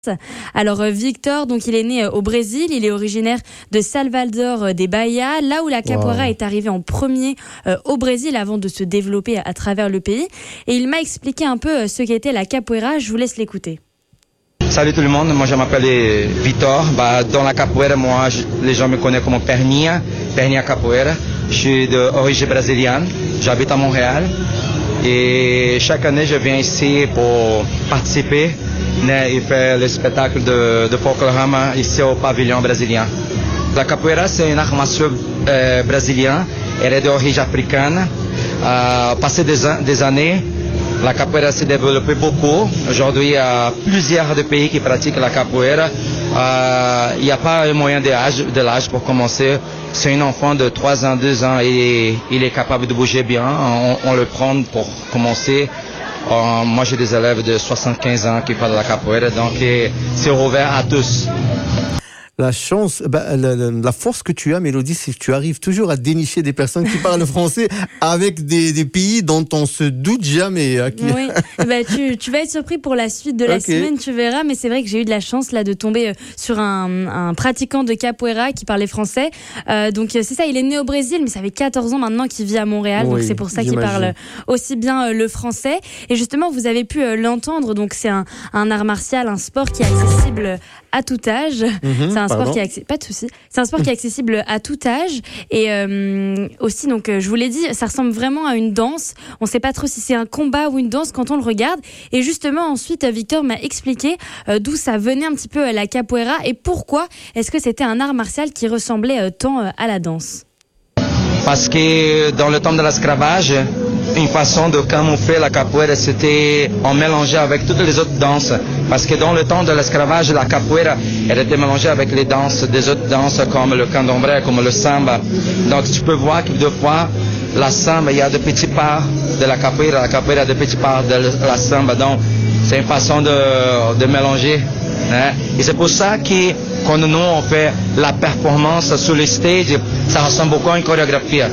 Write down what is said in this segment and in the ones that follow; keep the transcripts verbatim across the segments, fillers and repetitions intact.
Alors Victor, donc il est né au Brésil, il est originaire de Salvador de Bahia, là où la capoeira wow. est arrivée en premier euh, au Brésil avant de se développer à, à travers le pays. Et il m'a expliqué un peu ce qu'était la capoeira, je vous laisse l'écouter. Salut tout le monde, moi je m'appelle Victor. Bah, dans la capoeira, moi je, les gens me connaissent comme Perninha, Perninha Capoeira. Je suis d'origine brésilienne, j'habite à Montréal et chaque année je viens ici pour participer né, et faire le spectacle de, de folklorama ici au pavillon brésilien. La capoeira c'est une art martial euh, brésilien, elle est d'origine africaine. Euh, passé des, des années, la capoeira s'est développée beaucoup. Aujourd'hui, il y a plusieurs de pays qui pratiquent la capoeira. Euh, il n'y a pas un moyen de l'âge, de l'âge pour commencer. C'est un enfant de trois ans, deux ans et il est capable de bouger bien. On, on le prend pour commencer. Euh, moi, j'ai des élèves de soixante-quinze ans qui parlent de la capoeira, donc c'est ouvert à tous. La chance, bah, la, la, la force que tu as, Mélodie, c'est que tu arrives toujours à dénicher des personnes qui parlent français avec des, des pays dont on se doute jamais. Hein, qui... Oui, bah, tu, tu vas être surpris pour la suite de la okay. semaine, tu verras. Mais c'est vrai que j'ai eu de la chance là de tomber sur un, un pratiquant de capoeira qui parlait français. Euh, donc c'est ça, il est né au Brésil, mais ça fait quatorze ans maintenant qu'il vit à Montréal. Oui, donc c'est pour ça qu'il parle aussi bien le français. Et justement, vous avez pu l'entendre. Donc c'est un, un art martial, un sport qui est accessible à tout âge. Mm-hmm. C'est un sport qui est accessible, pas de souci. C'est un sport qui est accessible à tout âge et euh, aussi donc je vous l'ai dit, ça ressemble vraiment à une danse. On sait pas trop si c'est un combat ou une danse quand on le regarde. Et justement ensuite Victor m'a expliqué euh, d'où ça venait un petit peu euh, la capoeira et pourquoi est-ce que c'était un art martial qui ressemblait euh, tant euh, à la danse. Parce que dans le temps de l'esclavage, une façon de camoufler la capoeira, c'était en mélanger avec toutes les autres danses. Parce que dans le temps de l'esclavage, la capoeira, elle était mélangée avec les danses des autres danses comme le candomblé, comme le samba. Donc tu peux voir que deux fois, la samba, il y a de petits pas de la capoeira, la capoeira a de petits pas de la samba. Donc c'est une façon de, de mélanger. Né? Et c'est pour ça que quand nous on fait la performance sur le stage, ça ressemble beaucoup à une chorégraphie.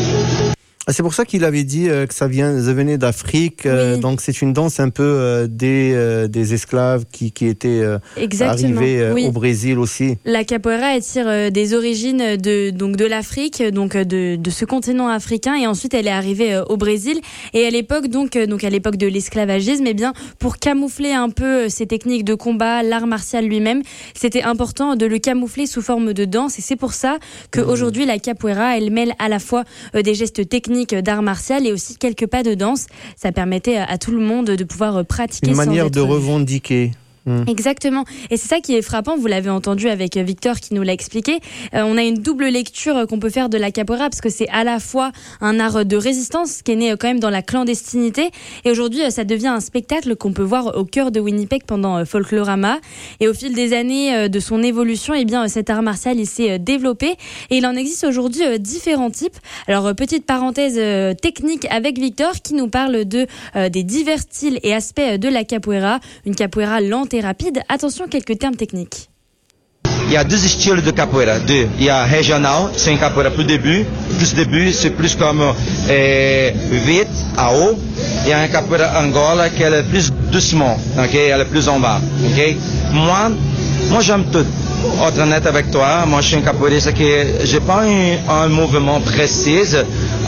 C'est pour ça qu'il avait dit euh, que ça, vient, ça venait d'Afrique, euh, oui. Donc c'est une danse un peu euh, des, euh, des esclaves qui, qui étaient euh, arrivés euh, oui. au Brésil aussi. La capoeira elle tire euh, des origines de, donc de l'Afrique, donc de, de ce continent africain, et ensuite elle est arrivée euh, au Brésil. Et à l'époque donc, euh, donc à l'époque de l'esclavagisme, eh bien pour camoufler un peu euh, ces techniques de combat, l'art martial lui-même, c'était important de le camoufler sous forme de danse. Et c'est pour ça qu'aujourd'hui mmh. la capoeira elle mêle à la fois euh, des gestes techniques d'art martial et aussi quelques pas de danse. Ça permettait à tout le monde de pouvoir pratiquer. Une manière sans être... de revendiquer. Exactement. Et c'est ça qui est frappant, vous l'avez entendu avec Victor qui nous l'a expliqué. Euh, on a une double lecture qu'on peut faire de la capoeira parce que c'est à la fois un art de résistance qui est né quand même dans la clandestinité et aujourd'hui ça devient un spectacle qu'on peut voir au cœur de Winnipeg pendant Folklorama. Et au fil des années de son évolution, eh bien cet art martial il s'est développé et il en existe aujourd'hui différents types. Alors petite parenthèse technique avec Victor qui nous parle de euh, des divers styles et aspects de la capoeira, une capoeira lente et rapide. Attention, quelques termes techniques. Il y a deux styles de capoeira. Deux. Il y a régional, c'est une capoeira plus début. Plus début, c'est plus comme euh, vite, à haut. Il y a une capoeira Angola qui est plus doucement, okay? Elle est plus en bas. Okay? Moi, moi j'aime tout. Être honnête avec toi, moi je suis un capoeiriste qui j'ai pas un, un mouvement précis euh,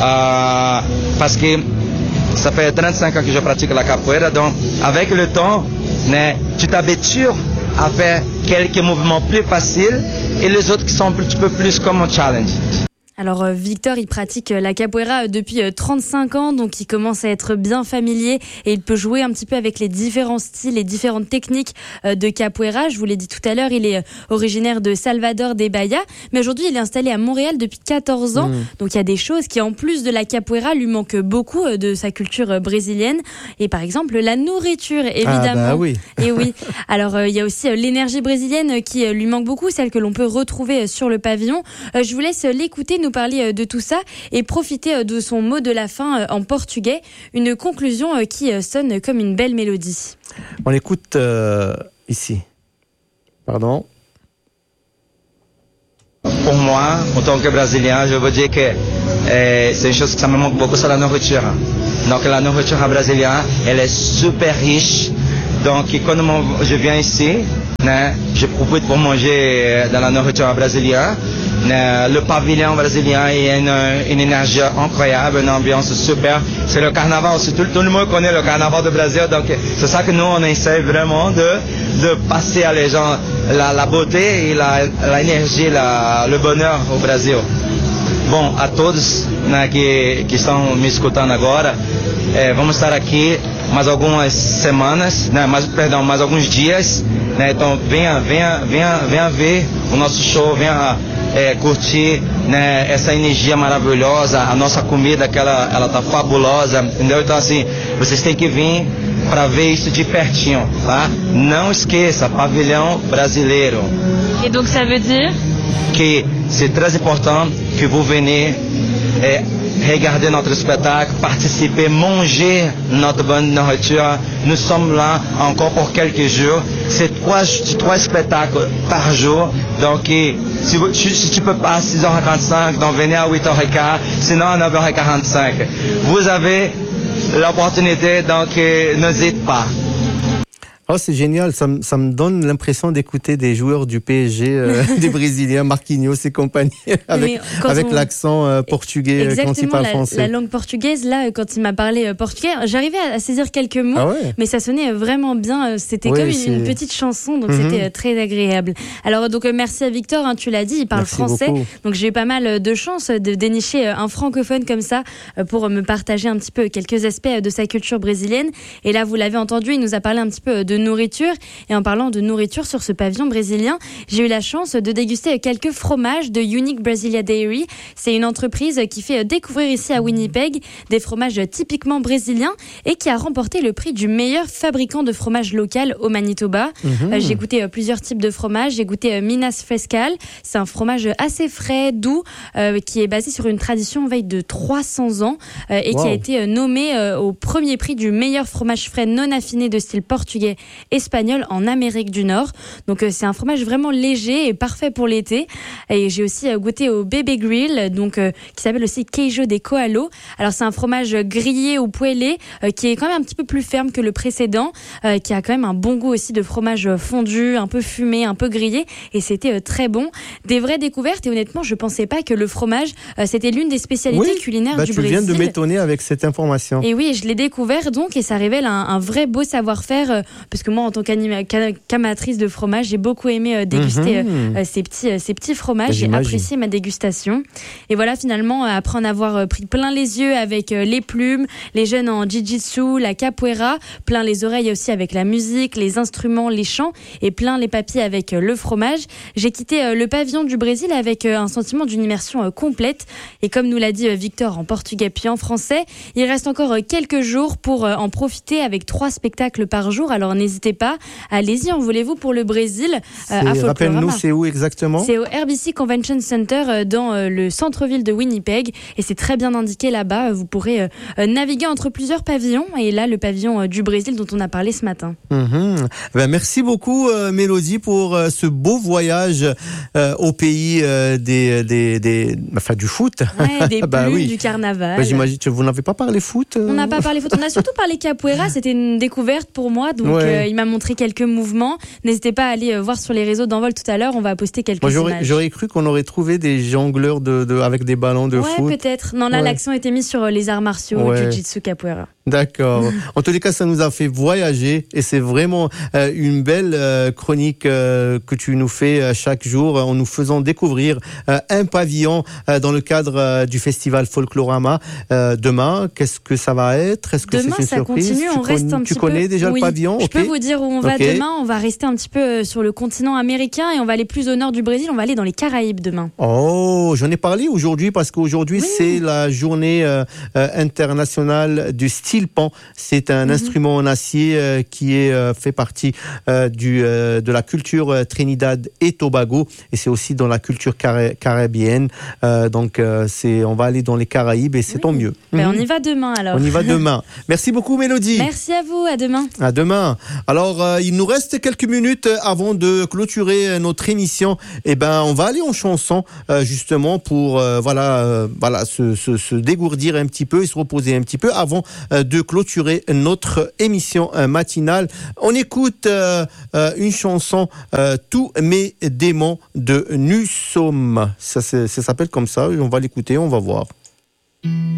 parce que ça fait trente-cinq ans que je pratique la capoeira, donc avec le temps, né, tu t'habitues à faire quelques mouvements plus faciles et les autres qui sont un petit peu plus comme un challenge. Alors Victor, il pratique la capoeira depuis trente-cinq ans, donc il commence à être bien familier et il peut jouer un petit peu avec les différents styles et différentes techniques de capoeira. Je vous l'ai dit tout à l'heure, il est originaire de Salvador de Bahia, mais aujourd'hui il est installé à Montréal depuis quatorze ans. Mmh. Donc il y a des choses qui, en plus de la capoeira, lui manquent beaucoup de sa culture brésilienne. Et par exemple la nourriture, évidemment. Ah bah oui. Et oui. Alors il y a aussi l'énergie brésilienne qui lui manque beaucoup, celle que l'on peut retrouver sur le pavillon. Je vous laisse l'écouter nous parler de tout ça et profiter de son mot de la fin en portugais, une conclusion qui sonne comme une belle mélodie. On l'écoute euh, ici. Pardon. Pour moi, en tant que Brésilien, je veux dire que eh, c'est une chose que ça me manque beaucoup, c'est la nourriture. Donc la nourriture brésilienne, elle est super riche. Donc, quand je viens ici, né, je profite pour manger dans la nourriture brésilienne. Né, le pavillon brésilien a une, une énergie incroyable, une ambiance super. C'est le carnaval aussi. Tout, tout le monde connaît le carnaval du Brésil. Donc, c'est ça que nous, on essaie vraiment de, de passer à les gens la, la beauté et l'énergie, la, la, le bonheur au Brésil. Bom, a todos, né, que, que estão me escutando agora, é, vamos estar aqui mais algumas semanas, né, mais, perdão, mais alguns dias, né, então venha, venha, venha, venha ver o nosso show, venha é, curtir, né, essa energia maravilhosa, a nossa comida que ela, ela tá fabulosa, entendeu? Então assim, vocês têm que vir para ver isso de pertinho, tá? Não esqueça, pavilhão brasileiro. Et donc ça veut dire que c'est très important que vous venez eh, regarder notre spectacle, participer, manger notre bonne nourriture. Nous sommes là encore pour quelques jours. C'est trois, trois spectacles par jour. Donc, si, vous, si tu peux pas à six heures quarante-cinq, donc venez à huit heures quinze, sinon à neuf heures quarante-cinq. Vous avez l'opportunité, donc n'hésitez pas. Oh, c'est génial, ça, ça me donne l'impression d'écouter des joueurs du P S G, euh, des Brésiliens, Marquinhos et compagnie, avec, avec on... l'accent euh, portugais Exactement, quand ils parlent la, français. la langue portugaise, là, quand il m'a parlé euh, portugais, j'arrivais à, à saisir quelques mots, ah ouais. mais ça sonnait vraiment bien, c'était ouais, comme une, une petite chanson, donc mm-hmm. c'était euh, très agréable. Alors, donc, euh, merci à Victor, hein, tu l'as dit, il parle merci français, beaucoup. Donc j'ai eu pas mal de chance de dénicher euh, un francophone comme ça euh, pour me partager un petit peu quelques aspects de sa culture brésilienne. Et là, vous l'avez entendu, il nous a parlé un petit peu de nourriture. Et en parlant de nourriture sur ce pavillon brésilien, j'ai eu la chance de déguster quelques fromages de Unique Brasilia Dairy. C'est une entreprise qui fait découvrir ici à Winnipeg des fromages typiquement brésiliens et qui a remporté le prix du meilleur fabricant de fromage local au Manitoba. Mmh. Euh, j'ai goûté plusieurs types de fromages. J'ai goûté Minas Frescal. C'est un fromage assez frais, doux, euh, qui est basé sur une tradition veille de trois cents ans euh, et wow. qui a été nommé euh, au premier prix du meilleur fromage frais non affiné de style portugais espagnol en Amérique du Nord. Donc euh, c'est un fromage vraiment léger et parfait pour l'été. Et j'ai aussi euh, goûté au Bébé Grill, donc euh, qui s'appelle aussi Queijo de Coalo. Alors c'est un fromage grillé ou poêlé euh, qui est quand même un petit peu plus ferme que le précédent, euh, qui a quand même un bon goût aussi de fromage fondu, un peu fumé, un peu grillé, et c'était euh, très bon. Des vraies découvertes, et honnêtement je pensais pas que le fromage euh, c'était l'une des spécialités oui, culinaires bah, du tu Brésil. Tu viens de m'étonner avec cette information. Et oui, je l'ai découvert donc, et ça révèle un, un vrai beau savoir-faire, euh, parce que moi en tant qu'amatrice de fromage, j'ai beaucoup aimé euh, déguster mmh. euh, ces, petits, euh, ces petits fromages. J'ai apprécié ma dégustation. Et voilà, finalement, après en avoir euh, pris plein les yeux avec euh, les plumes, les jeunes en jiu-jitsu, la capoeira, plein les oreilles aussi avec la musique, les instruments, les chants, et plein les papiers avec euh, le fromage, j'ai quitté euh, le pavillon du Brésil avec euh, un sentiment d'une immersion euh, complète. Et comme nous l'a dit euh, Victor en portugais puis en français, il reste encore euh, quelques jours pour euh, en profiter avec trois spectacles par jour. Alors n'hésitez pas. Allez-y, envolez-vous pour le Brésil. Euh, Rappelle-nous, c'est où exactement ? C'est au R B C Convention Center euh, dans euh, le centre-ville de Winnipeg. Et c'est très bien indiqué là-bas. Vous pourrez euh, naviguer entre plusieurs pavillons. Et là, le pavillon euh, du Brésil dont on a parlé ce matin. Mm-hmm. Ben, merci beaucoup, euh, Mélodie, pour euh, ce beau voyage euh, au pays euh, des, des, des, enfin, du foot. Ouais, des bah, plumes, oui. du carnaval. Ben, j'imagine que vous n'avez pas parlé foot. Euh... On n'a pas parlé foot. On a surtout parlé capoeira. C'était une découverte pour moi. Donc, ouais. euh, il m'a montré quelques mouvements. N'hésitez pas à aller voir sur les réseaux d'Envol tout à l'heure. On va poster quelques Moi, j'aurais, images. J'aurais cru qu'on aurait trouvé des jongleurs de, de, avec des ballons de ouais, foot. Ouais, peut-être. Non, là, ouais. l'accent était mis sur les arts martiaux, ouais. jiu-jitsu, capoeira. D'accord. En tous les cas, ça nous a fait voyager et c'est vraiment euh, une belle euh, chronique euh, que tu nous fais euh, chaque jour en nous faisant découvrir euh, un pavillon euh, dans le cadre euh, du festival Folklorama. Euh, demain, qu'est-ce que ça va être ? Est-ce que demain, c'est une ça surprise ? Continue, on tu reste con... un tu petit connais peu... déjà oui. le pavillon ? Je okay. peux vous dire où on va okay. demain. On va rester un petit peu sur le continent américain et on va aller plus au nord du Brésil. On va aller dans les Caraïbes demain. Oh, j'en ai parlé aujourd'hui parce qu'aujourd'hui, oui. c'est la journée euh, euh, internationale du steel pan. C'est un mm-hmm. instrument en acier euh, qui est euh, fait partie euh, du euh, de la culture euh, Trinidad et Tobago et c'est aussi dans la culture caré- caribéenne. Euh, donc euh, c'est on va aller dans les Caraïbes et c'est oui. tant mieux. Ben, mm-hmm. On y va demain alors. On y va demain. Merci beaucoup Mélodie. Merci à vous. À demain. À demain. Alors euh, il nous reste quelques minutes avant de clôturer notre émission. Et eh ben on va aller en chanson euh, justement pour euh, voilà euh, voilà se, se se dégourdir un petit peu et se reposer un petit peu avant euh, de de clôturer notre émission matinale. On écoute euh, euh, une chanson, euh, Tous mes démons de Nussom. Ça, ça s'appelle comme ça. On va l'écouter, on va voir.